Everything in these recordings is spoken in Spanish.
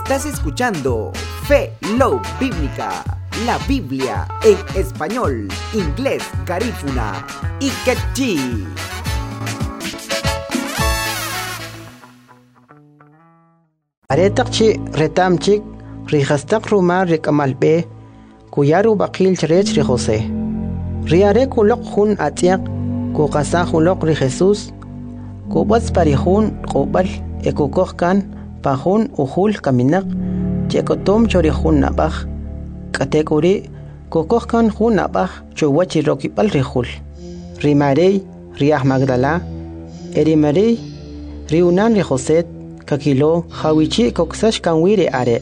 Estás escuchando Fe Love Bíblica, la Biblia en español, inglés, garífuna y quechí. Aretakchi retamchik rihastak rumar rikamalbe kuyaru bakil cherech ri José. Riare kulok hun atiak kukasa hulok ri Jesús kubats parihun kubal ekukokkan pahun uhul kaminak chekotom chorihun nabaj katekuri kukokkan hun nabaj chuwachi rokipal rihul rimarey riah Magdala erimarey riunan ri José kakilo hawichi koksash kanwire are.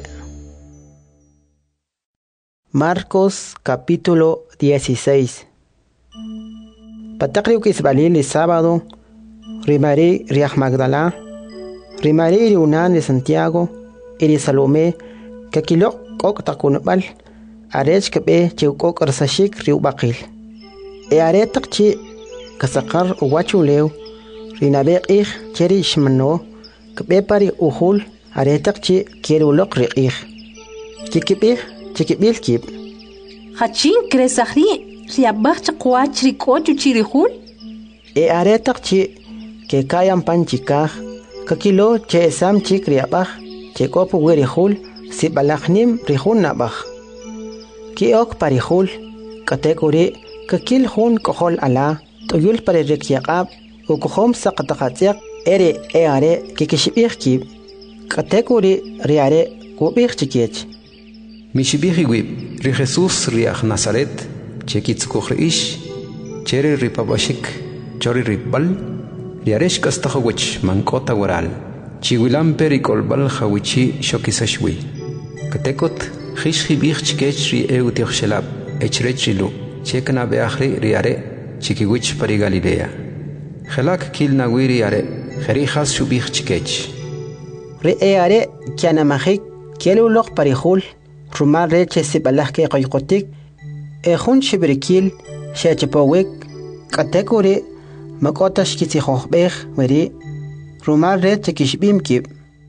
Marcos capítulo 16. Patakriu kisbalil sábado rimari riah Magdala rimari riunan de Santiago iri Salomé kakilo kok takunbal arech kebe chiukok arsashik riu bakil e are takchi kasakar uwachulew rinabe ich cheri shmano kebepari uhul aretakchi kierulok riqih chikibil kib hachin kresahri riabach chaqwach rikochu chirihul e aretakchi ke kayan panchikaj kakilo che esam chik riabaj che kopu wirihul sibalachnim rihun nabaj ki ok parihul katekuri kakil hun kohol ala toyul pare rikyaqab ukuhom saqataqatiq ere e are kikishibih kib katekuri riare kubih chikech Mishibihi wib ri Jesús riach Nazaret chekitzkuch ish cheri ripabashik chori ripbal riaresh kastahawich mankota waral chiwilam perikolbal hawichi shokisashwi katekot khish khibih chikech ri eutioch shelab echrechrilu chekna beachri riare chikiwich pari Galilea khelak kilna wiri are kherihas shubih chikech re e are kiana mahik kielulok parihul rumar reche sibalah ke qayqotik e khun shibrikil shachapawik katekuri makotash kitsi khokhbeh weri rumar reche kishbim kib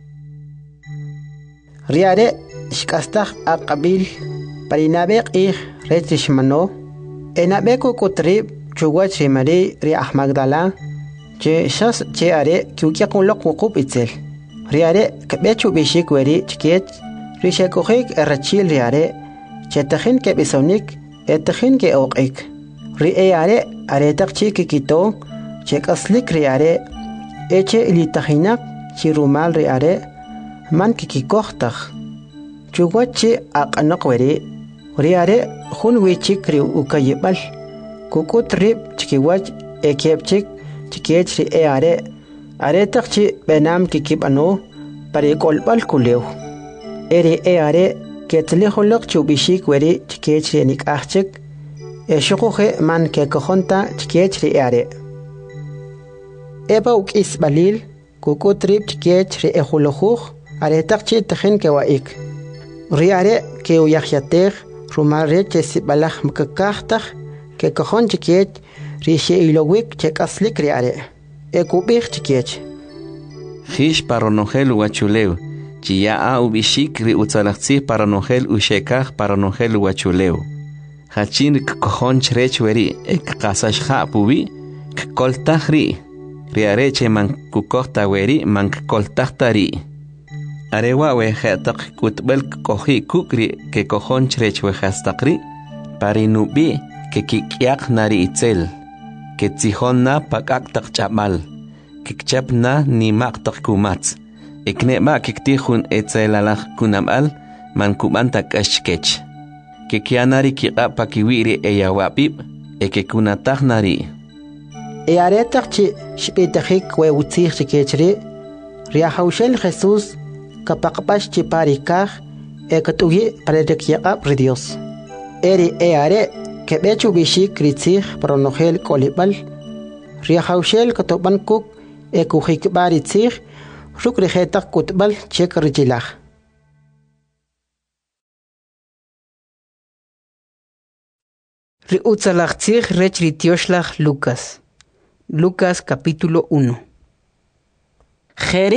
riare shkastah aqabil parinabek ih reche shmano enabeko kutrib chuwach rimari ri Magdala che shas che are kyukyaqulok wuqub itzel riare kabechu bishik weri chikech rishekojik erachil riare chetajin ke bisonik etajin ke oqik ri are aretak chikikito chekaslik riare eche ilitajinak chirumal riare man kikikohtaj chuwachi aqanaq weri riare hun wichik ri ukayibal kukut rib chikiwach ekepchik chikech ri are takchi benam kikibano parikolbal kulew eri are ketlihulok chubishik weri chikech ri nikachik eshuquje man kekojonta chikech ri are eba ukis balil kukut rib chikech ri ejulujuj are takchi tajin kewaik ri are ke uyahyatej rumare chesibalaj mkakajtaj ke kojon chikech rishe ilowik chekaslik riare ekubih chikech Hish paronogel uachuleu chia a ubishik ri utzalachzi paronogel ushekaj paronogel uachuleu hachin kojon chrech weri ek qasashja pubi koltaj ri riare che man kukojta weri man koltajta ri arewa we khataq kutbel koji kukri ke kojon chrech we hastaqri parinubi que kikiak nari itzel que tzihonna pakak tak chamal que chapna ni mak tak kumats eknema kiktihun etzel alaj kunamal man kumanta kashkech que kianari kiqa pakiwiri eyawapib que kunatag nari e aretakchi shpitajik we utzih chikechri riahaushel Jesús kapaqpash chiparikaj ekatugi parerekyaqab ri Dios eri are kebechu bishik kritzih paronogel kolibal riahaushel katoban kuk ekujik baritzih rukrijetak kutbal chek rijilaj riutzalachtzih rech ritioshlag Lucas capítulo 1.